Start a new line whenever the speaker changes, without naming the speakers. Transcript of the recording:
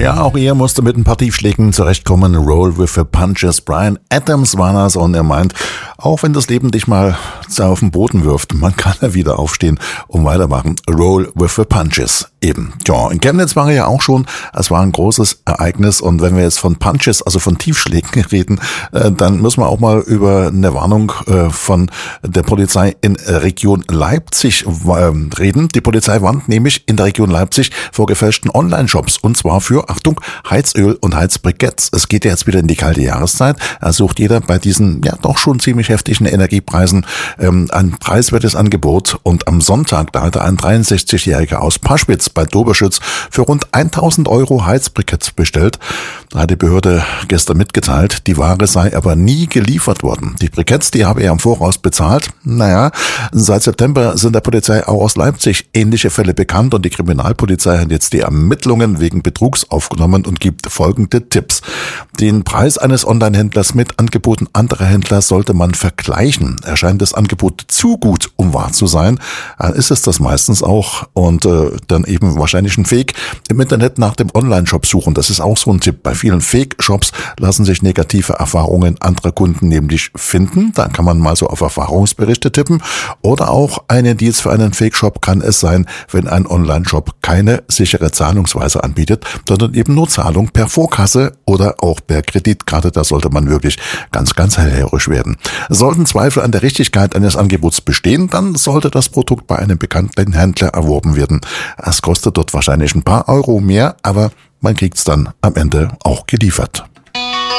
Ja, auch er musste mit ein paar Tiefschlägen zurechtkommen. Roll with the punches. Bryan Adams war das und er meint, auch wenn das Leben dich mal auf den Boden wirft, man kann ja wieder aufstehen und weitermachen. Roll with the punches. Eben. Ja, in Chemnitz war er ja auch schon. Es war ein großes Ereignis und wenn wir jetzt von Punches, also von Tiefschlägen reden, dann müssen wir auch mal über eine Warnung von der Polizei in Region Leipzig reden. Die Polizei warnt nämlich in der Region Leipzig vor gefälschten Online-Shops und zwar für, Achtung, Heizöl und Heizbriketts. Es geht ja jetzt wieder in die kalte Jahreszeit. Da sucht jeder bei diesen ja doch schon ziemlich heftigen Energiepreisen ein preiswertes Angebot und am Sonntag, da hatte ein 63-Jähriger aus Paschwitz bei Doberschütz für rund 1.000 € Heizbriketts bestellt. Da hat die Behörde gestern mitgeteilt, die Ware sei aber nie geliefert worden. Die Briketts, die habe er im Voraus bezahlt. Naja, seit September sind der Polizei auch aus Leipzig ähnliche Fälle bekannt und die Kriminalpolizei hat jetzt die Ermittlungen wegen Betrugs aufgenommen und gibt folgende Tipps. Den Preis eines Online-Händlers mit Angeboten anderer Händler sollte man vergleichen. Erscheint das Angebot zu gut, um wahr zu sein, dann ist es das meistens auch und dann eben wahrscheinlich ein Fake. Im Internet nach dem Online-Shop suchen, das ist auch so ein Tipp. Bei vielen Fake-Shops lassen sich negative Erfahrungen anderer Kunden nämlich finden. Da kann man mal so auf Erfahrungsberichte tippen. Oder auch ein Indiz für einen Fake-Shop kann es sein, wenn ein Online-Shop keine sichere Zahlungsweise anbietet, sondern eben nur Zahlung per Vorkasse oder auch per Kreditkarte. Da sollte man wirklich ganz, ganz hellhörig werden. Sollten Zweifel an der Richtigkeit eines Angebots bestehen, dann sollte das Produkt bei einem bekannten Händler erworben werden. Es kostet dort wahrscheinlich ein paar Euro mehr, aber man kriegt's dann am Ende auch geliefert.